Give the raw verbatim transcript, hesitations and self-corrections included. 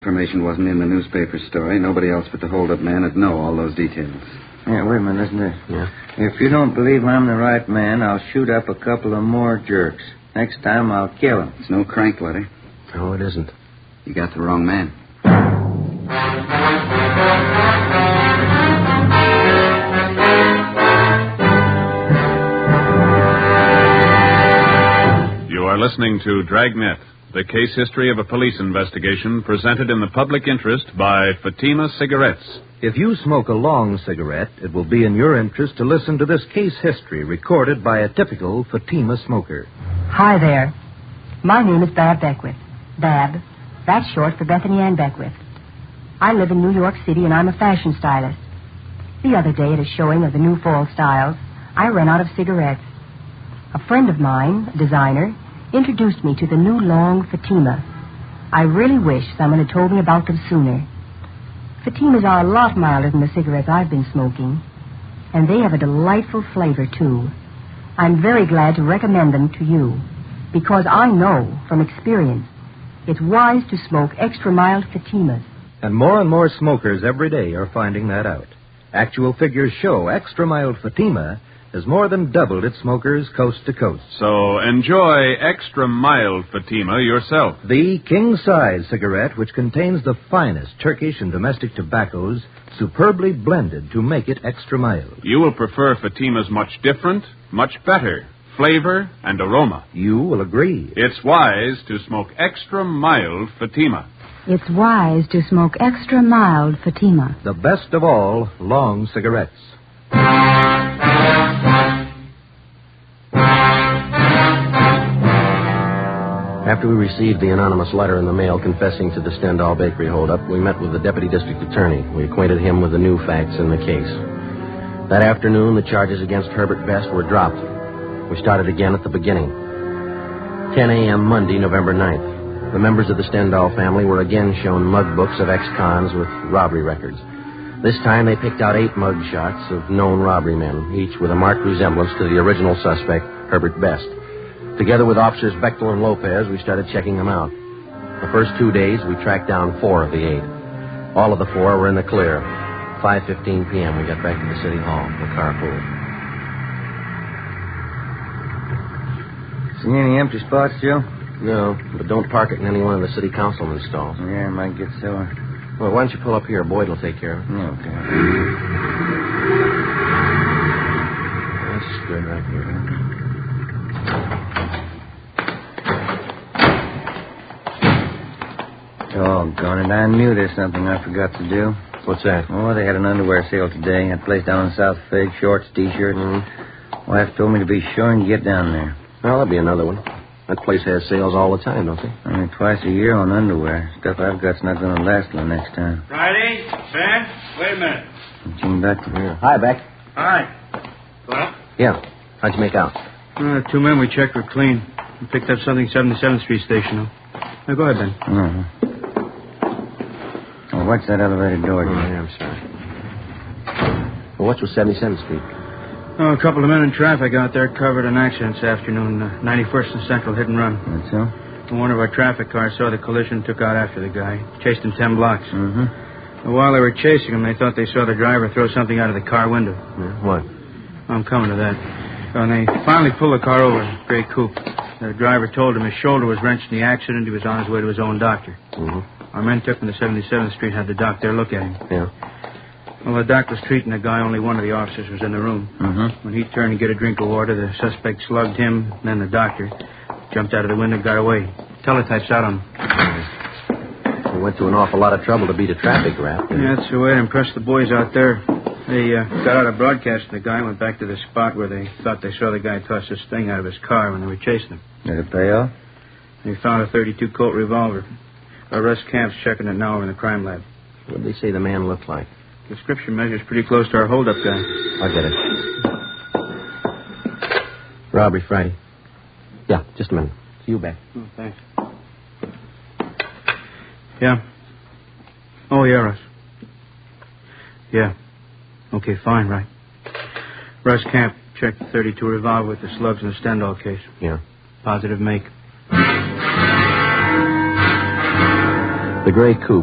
Information wasn't in the newspaper story. Nobody else but the hold-up man would know all those details. Yeah, wait a minute, listen to this. Yeah? If you don't believe I'm the right man, I'll shoot up a couple of more jerks. Next time, I'll kill him. It's no crank letter. No, it isn't. You got the wrong man. You are listening to Dragnet, the case history of a police investigation presented in the public interest by Fatima Cigarettes. If you smoke a long cigarette, it will be in your interest to listen to this case history recorded by a typical Fatima smoker. Hi there. My name is Bab Beckwith. Bab. That's short for Bethany Ann Beckwith. I live in New York City, and I'm a fashion stylist. The other day at a showing of the new fall styles, I ran out of cigarettes. A friend of mine, a designer, introduced me to the new long Fatima. I really wish someone had told me about them sooner. Fatimas are a lot milder than the cigarettes I've been smoking, and they have a delightful flavor, too. I'm very glad to recommend them to you, because I know from experience it's wise to smoke extra mild Fatimas. And more and more smokers every day are finding that out. Actual figures show extra mild Fatima has more than doubled its smokers coast to coast. So enjoy extra mild Fatima yourself. The king-size cigarette, which contains the finest Turkish and domestic tobaccos, superbly blended to make it extra mild. You will prefer Fatima's much different, much better flavor and aroma. You will agree. It's wise to smoke extra mild Fatima. It's wise to smoke extra mild Fatima. The best of all long cigarettes. After we received the anonymous letter in the mail confessing to the Stendhal Bakery holdup, we met with the deputy district attorney. We acquainted him with the new facts in the case. That afternoon, the charges against Herbert Best were dropped. We started again at the beginning. ten a.m. Monday, November ninth. The members of the Stendhal family were again shown mug books of ex-cons with robbery records. This time, they picked out eight mug shots of known robbery men, each with a marked resemblance to the original suspect, Herbert Best. Together with officers Bechtel and Lopez, we started checking them out. The first two days, we tracked down four of the eight. All of the four were in the clear. five fifteen p.m., we got back to the city hall, the carpool. See any empty spots, Joe? No, but don't park it in any one of the city councilman's stalls. Yeah, I might get sore. Well, why don't you pull up here? Boyd will take care of it. Okay. That's good right here. Doggone it, I knew there's something I forgot to do. What's that? Oh, they had an underwear sale today. That place down in South Fig, shorts, T-shirts. Mm-hmm. Wife told me to be sure and get down there. Well, that'll be another one. That place has sales all the time, don't they? Only twice a year on underwear. Stuff I've got's not going to last till next time. Friday? Sam? Wait a minute. Jim Beck. Yeah. Hi, Beck. Hi. Well? Yeah. How'd you make out? Uh, two men we checked were clean. We picked up something seventy-seventh Street Station. Now, go ahead, Ben. Uh-huh. Oh, what's that elevator door? Oh, yeah, I'm sorry. Well, what's with seventy-seventh Street? Oh, a couple of men in traffic out there covered an accident this afternoon. Uh, ninety-first and Central, hit and run. That's so? One of our traffic cars saw the collision, took out after the guy. Chased him ten blocks. Mm-hmm. While they were chasing him, they thought they saw the driver throw something out of the car window. Yeah, what? I'm coming to that. When they finally pulled the car over, gray coupe. The driver told him his shoulder was wrenched in the accident. He was on his way to his own doctor. Mm-hmm. Our men took him to seventy-seventh Street and had the doc there look at him. Yeah. Well, the doc was treating the guy. Only one of the officers was in the room. Mm-hmm. When he turned to get a drink of water, the suspect slugged him, then the doctor. Jumped out of the window and got away. Teletype shot on him. We went to an awful lot of trouble to beat a traffic rap. Yeah, that's the way to impress the boys out there. They uh, got out of broadcasting the guy and went back to the spot where they thought they saw the guy toss this thing out of his car when they were chasing him. Did it pay off? They found a thirty-two Colt revolver. Uh, Russ Camp's checking it now in the crime lab. What did they say the man looked like? Description measures pretty close to our holdup guy. I'll get it. Robbery Friday. Yeah, just a minute. See you back. Oh, thanks. Yeah. Oh, yeah, Russ. Yeah. Okay, fine, right. Russ Camp checked the thirty-two revolver with the slugs in the Stendhal case. Yeah. Positive make. The gray coupe